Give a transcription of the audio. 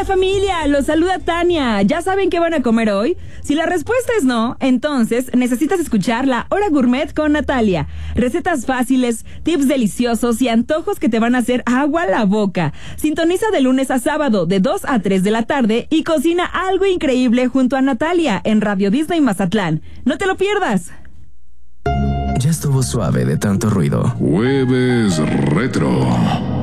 familia? Los saluda Tania. ¿Ya saben qué van a comer hoy? Si la respuesta es no, entonces necesitas escuchar La Hora Gourmet con Natalia. Recetas fáciles, tips deliciosos y antojos que te van a hacer agua a la boca. Sintoniza de lunes a sábado de 2 a 3 de la tarde y cocina algo increíble junto a Natalia en Radio Disney Mazatlán. ¡No te lo pierdas! Ya estuvo suave de tanto ruido. Jueves Retro.